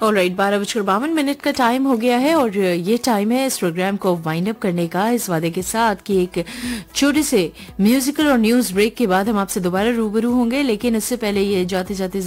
Alright, 12:52 का time हो गया है और ये टाइम है इस प्रोग्राम को वाइंड अप करने का, इस वादे के साथ कि एक छोटे से म्यूजिकल और न्यूज ब्रेक के बाद हम आपसे दोबारा रूबरू होंगे। लेकिन इससे पहले ये जाते जाते